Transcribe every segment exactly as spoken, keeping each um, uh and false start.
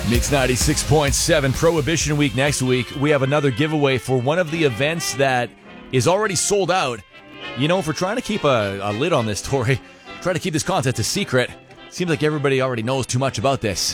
Mix ninety-six point seven, Prohibition Week next week. We have another giveaway for one of the events that is already sold out. You know, if we're trying to keep a, a lid on this story, try to keep this content a secret, seems like everybody already knows too much about this.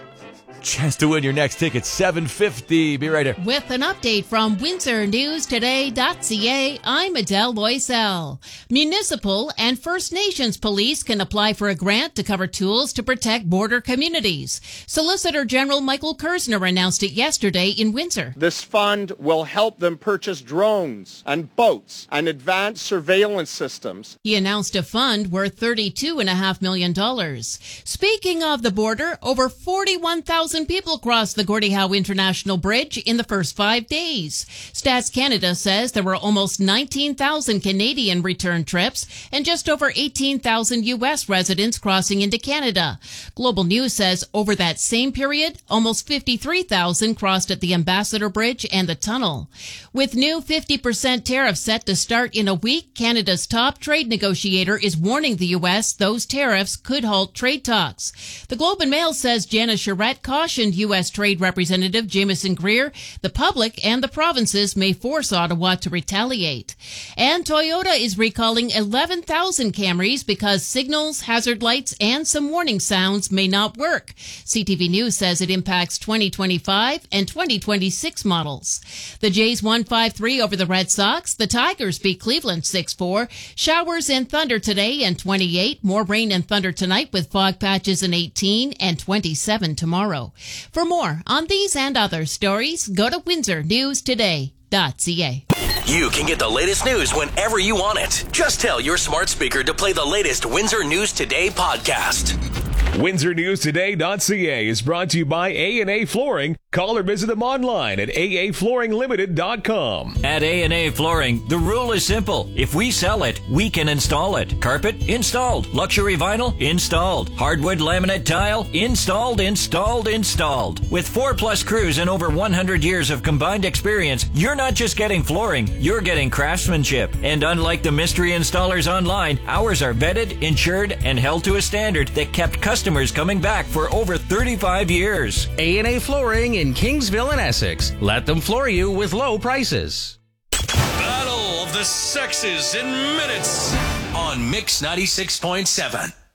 Chance to win your next ticket, seven fifty. Be right here. With an update from Windsor News Today dot C A, I'm Adele Loisel. Municipal and First Nations police can apply for a grant to cover tools to protect border communities. Solicitor General Michael Kersner announced it yesterday in Windsor. This fund will help them purchase drones and boats and advanced surveillance systems. He announced a fund worth thirty-two point five million dollars. Speaking of the border, over forty-one thousand people crossed the Gordie Howe International Bridge in the first five days. Stats Canada says there were almost nineteen thousand Canadian return trips and just over eighteen thousand U S residents crossing into Canada. Global News says over that same period, almost fifty-three thousand crossed at the Ambassador Bridge and the tunnel. With new fifty percent tariffs set to start in a week, Canada's top trade negotiator is warning the U S those tariffs could halt trade talks. The Globe and Mail says Janice Charette cautioned U S Trade Representative Jameson Greer the public and the provinces may force Ottawa to retaliate. And Toyota is recalling eleven thousand Camrys because signals, hazard lights, and some warning sounds may not work. C T V News says it impacts twenty twenty-five and twenty twenty-six models. The Jays won five three over the Red Sox. The Tigers beat Cleveland six four. Showers and thunder today and twenty-eight. More rain and thunder tonight with fog patches in eighteen and twenty-seven tomorrow. For more on these and other stories, go to Windsor News Today dot C A. You can get the latest news whenever you want it. Just tell your smart speaker to play the latest Windsor News Today podcast. Windsor News Today dot C A is brought to you by A and A Flooring. Call or visit them online at A A Flooring Limited dot com. At A and A Flooring, the rule is simple. If we sell it, we can install it. Carpet? Installed. Luxury vinyl? Installed. Hardwood laminate tile? Installed, installed, installed. With four plus crews and over one hundred years of combined experience, you're not just getting flooring, you're getting craftsmanship. And unlike the mystery installers online, ours are vetted, insured, and held to a standard that kept customers coming back for over thirty-five years. A and A Flooring in Kingsville and Essex. Let them floor you with low prices. Battle of the Sexes in minutes on Mix ninety-six point seven.